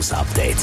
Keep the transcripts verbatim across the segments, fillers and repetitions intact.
News Update.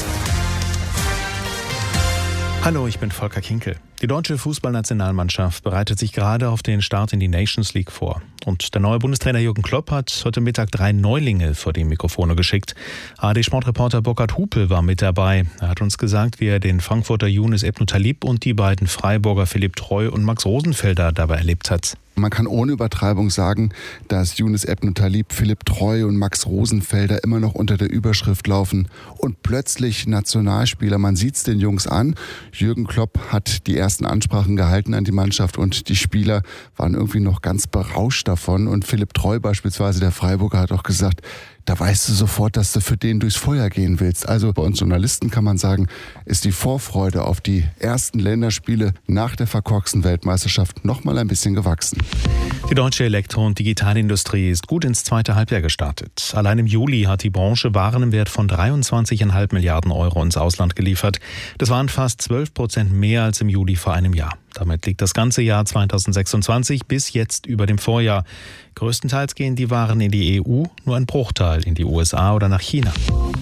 Hallo, ich bin Volker Kinkel. Die deutsche Fußballnationalmannschaft bereitet sich gerade auf den Start in die Nations League vor. Und der neue Bundestrainer Jürgen Klopp hat heute Mittag drei Neulinge vor die Mikrofone geschickt. A R D-Sportreporter Burkhard Hupe war mit dabei. Er hat uns gesagt, wie er den Frankfurter Younes Ebn Talib und die beiden Freiburger Philipp Treu und Max Rosenfelder dabei erlebt hat. Man kann ohne Übertreibung sagen, dass Younes Ebn Talib, Philipp Treu und Max Rosenfelder immer noch unter der Überschrift laufen und plötzlich Nationalspieler. Man sieht es den Jungs an. Jürgen Klopp hat die ersten Ansprachen gehalten an die Mannschaft und die Spieler waren irgendwie noch ganz berauscht davon. Und Philipp Treu beispielsweise, der Freiburger, hat auch gesagt, da weißt du sofort, dass du für den durchs Feuer gehen willst. Also bei uns Journalisten kann man sagen, ist die Vorfreude auf die ersten Länderspiele nach der verkorksten Weltmeisterschaft noch mal ein bisschen gewachsen. Die deutsche Elektro- und Digitalindustrie ist gut ins zweite Halbjahr gestartet. Allein im Juli hat die Branche Waren im Wert von dreiundzwanzig Komma fünf Milliarden Euro ins Ausland geliefert. Das waren fast zwölf Prozent mehr als im Juli vor einem Jahr. Damit liegt das ganze Jahr zweitausendsechsundzwanzig bis jetzt über dem Vorjahr. Größtenteils gehen die Waren in die E U, nur ein Bruchteil in die U S A oder nach China.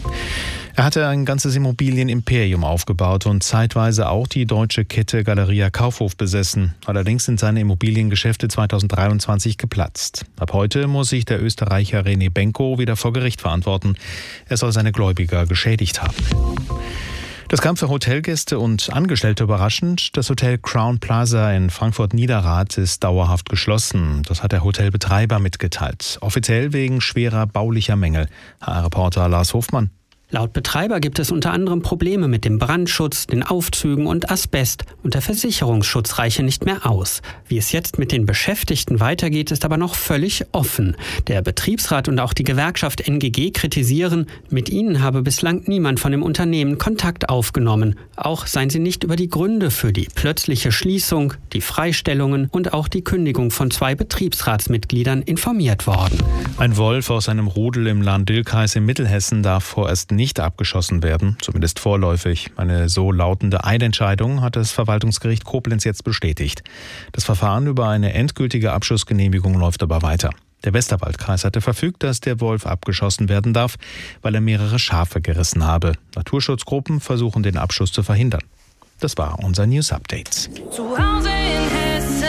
Er hatte ein ganzes Immobilienimperium aufgebaut und zeitweise auch die deutsche Kette Galeria Kaufhof besessen. Allerdings sind seine Immobiliengeschäfte zweitausenddreiundzwanzig geplatzt. Ab heute muss sich der Österreicher René Benko wieder vor Gericht verantworten. Er soll seine Gläubiger geschädigt haben. Das kam für Hotelgäste und Angestellte überraschend. Das Hotel Crown Plaza in Frankfurt-Niederrad ist dauerhaft geschlossen. Das hat der Hotelbetreiber mitgeteilt. Offiziell wegen schwerer baulicher Mängel. H R-Reporter Lars Hofmann. Laut Betreiber gibt es unter anderem Probleme mit dem Brandschutz, den Aufzügen und Asbest und der Versicherungsschutz reiche nicht mehr aus. Wie es jetzt mit den Beschäftigten weitergeht, ist aber noch völlig offen. Der Betriebsrat und auch die Gewerkschaft N G G kritisieren, mit ihnen habe bislang niemand von dem Unternehmen Kontakt aufgenommen. Auch seien sie nicht über die Gründe für die plötzliche Schließung, die Freistellungen und auch die Kündigung von zwei Betriebsratsmitgliedern informiert worden. Ein Wolf aus einem Rudel im Lahn-Dill-Kreis in Mittelhessen darf vorerst nicht abgeschossen werden, zumindest vorläufig. Eine so lautende Eilentscheidung hat das Verwaltungsgericht Koblenz jetzt bestätigt. Das Verfahren über eine endgültige Abschussgenehmigung läuft aber weiter. Der Westerwaldkreis hatte verfügt, dass der Wolf abgeschossen werden darf, weil er mehrere Schafe gerissen habe. Naturschutzgruppen versuchen, den Abschuss zu verhindern. Das war unser News Update. Zu Hause in Hessen.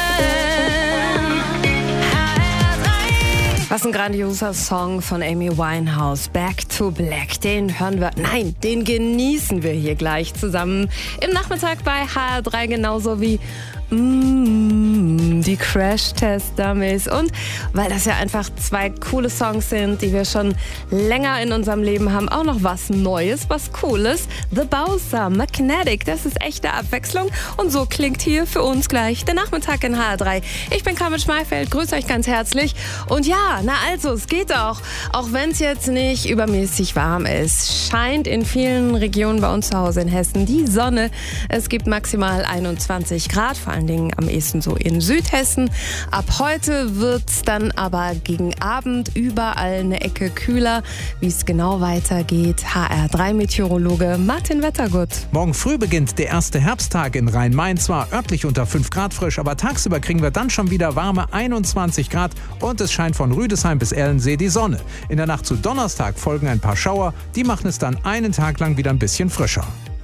Was ein grandioser Song von Amy Winehouse, Back to Black. Den hören wir, nein, den genießen wir hier gleich zusammen im Nachmittag bei H R drei, genauso wie mm, die Crash-Test-Dummies. Und weil das ja einfach zwei coole Songs sind, die wir schon länger in unserem Leben haben, auch noch was Neues, was Cooles. The Bowser, Magnetic, das ist echte Abwechslung. Und so klingt hier für uns gleich der Nachmittag in H R drei. Ich bin Carmen Schmeifeld, grüße euch ganz herzlich. Und ja, na also, es geht auch. Auch wenn es jetzt nicht übermäßig warm ist, scheint in vielen Regionen bei uns zu Hause in Hessen die Sonne. Es gibt maximal einundzwanzig Grad, vor allen Dingen am ehesten so in Südhessen. Ab heute wird es dann aber gegen Abend überall eine Ecke kühler. Wie es genau weitergeht, H R drei Meteorologe Martin Wettergut. Morgen früh beginnt der erste Herbsttag in Rhein-Main. Zwar örtlich unter fünf Grad frisch, aber tagsüber kriegen wir dann schon wieder warme einundzwanzig Grad und es scheint von Rüdesheim bis Erlensee die Sonne. In der Nacht zu Donnerstag folgen ein paar Schauer, die machen es dann einen Tag lang wieder ein bisschen frischer.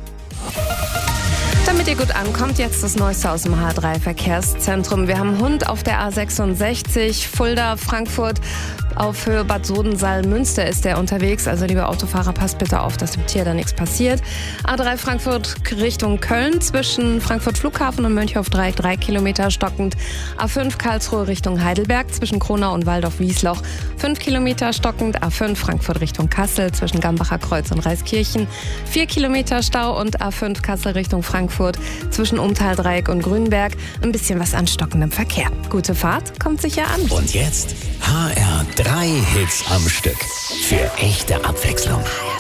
Damit ihr gut ankommt, jetzt das Neueste aus dem H R drei Verkehrszentrum. Wir haben Hund auf der A sechsundsechzig, Fulda, Frankfurt. Auf Höhe Bad Sodensaal-Münster ist der unterwegs. Also liebe Autofahrer, passt bitte auf, dass dem Tier da nichts passiert. A drei Frankfurt Richtung Köln zwischen Frankfurt Flughafen und Mönchhof-Dreieck drei Kilometer stockend. A fünf Karlsruhe Richtung Heidelberg zwischen Kronau und Waldorf-Wiesloch fünf Kilometer stockend. A fünf Frankfurt Richtung Kassel zwischen Gambacher Kreuz und Reiskirchen vier Kilometer Stau und A fünf Kassel Richtung Frankfurt zwischen Umtal-Dreieck und Grünberg ein bisschen was an stockendem Verkehr. Gute Fahrt, kommt sicher an. Und jetzt H R drei Hits am Stück. Für echte Abwechslung.